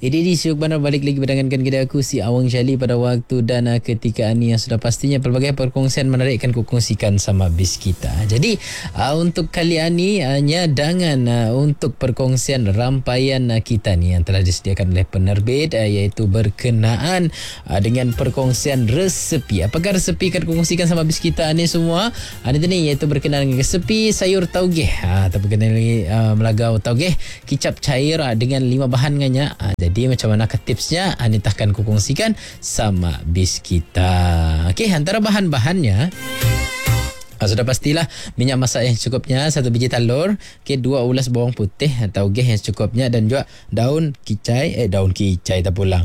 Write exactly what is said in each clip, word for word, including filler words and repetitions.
Ini di Syuk Bandar balik lagi berdengankan kita aku si Awang Syali pada waktu dan uh, ketika ini yang sudah pastinya pelbagai perkongsian menarik akan kukongsikan sama bis kita. Jadi uh, untuk kali ini hanya dengan uh, untuk perkongsian rampaian uh, kita ni yang telah disediakan oleh penerbit uh, iaitu berkenaan uh, dengan perkongsian resepi. Apakah resepi akan kukongsikan sama bis kita ni semua? Ada uh, ni iaitu berkenaan dengan resepi sayur taugeh uh, atau berkenaan uh, melagau taugeh kicap cair uh, dengan lima bahan nganya. Uh, jadi macam mana ke tipsnya? Anita akan kukongsikan sama bis kita. Okey, antara bahan-bahannya Ah, sudah pastilah minyak masak yang cukupnya, satu biji telur, okay, dua ulas bawang putih atau geh yang cukupnya dan juga daun kicai, eh daun kicai tak pulang.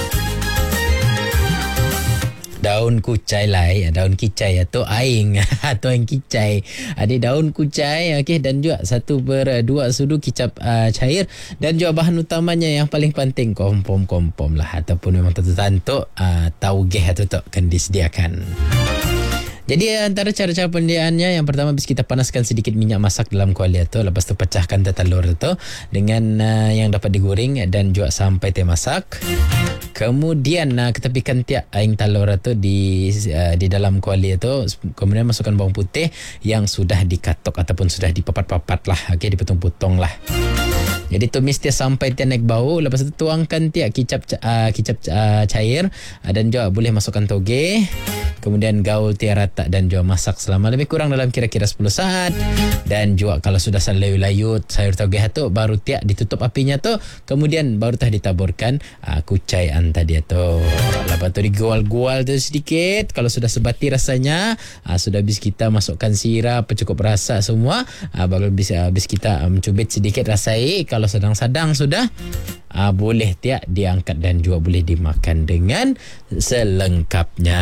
Daun kucai lah, ya. Daun kicai atau aing atau yang kicai. Ada daun kucai, okey, dan juga satu per dua sudu kicap uh, cair dan juga bahan utamanya yang paling penting kompom-kompom lah ataupun memang tentu-tentu uh, taugeh atau tak akan disediakan. Jadi antara cara-cara penyediaannya, yang pertama bis kita panaskan sedikit minyak masak dalam kuali tu, lepas tu pecahkan telur tu dengan uh, yang dapat digoreng dan juga sampai teh masak. Kemudian uh, ketepikan tiap aing telur tu di uh, di dalam kuali tu, kemudian masukkan bawang putih yang sudah dikatok ataupun sudah dipapat-papat lah, okey, dipotong-potong lah. Jadi tumis dia sampai dia naik bau. Lepas tu tuangkan dia kicap uh, kicap uh, cair uh, dan juga boleh masukkan toge. Kemudian gaul dia rata dan juga masak selama lebih kurang dalam kira-kira sepuluh saat. Dan juga kalau sudah layu-layu sayur toge tu, baru dia ditutup apinya tu. Kemudian baru tah ditaburkan uh, kucai anta dia tu. Lepas tu digual-gual tu sedikit. Kalau sudah sebati rasanya, uh, sudah bis kita masukkan sirap cukup rasa semua. Uh, baru bis, uh, bis kita uh, mencubit sedikit rasai. Kalau sedang-sedang sudah uh, boleh tiak diangkat dan juga boleh dimakan dengan selengkapnya.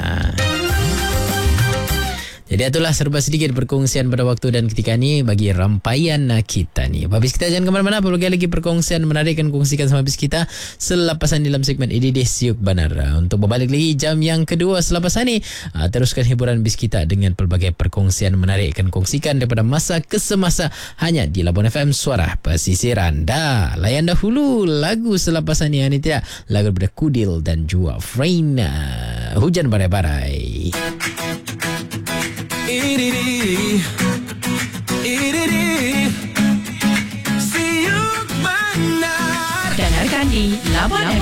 Jadi itulah serba sedikit perkongsian pada waktu dan ketika ni bagi rampaian kita ni. Habis kita jangan ke mana-mana, pelbagai lagi perkongsian menarik akan kongsikan sama habis kita selepasan dalam segmen ini di Syuk Bandar. Untuk berbalik lagi jam yang kedua selepasan ni, teruskan hiburan bis kita dengan pelbagai perkongsian menarik akan kongsikan daripada masa ke semasa hanya di Labuan F M Suara Pesisiran. Dah, layan dahulu lagu selepasan ni, ini tidak lagu daripada Kudil dan juga Freina, Hujan Barai-Barai. Ididi, ididi, Syuk Bandar. Dengarkan di Labuan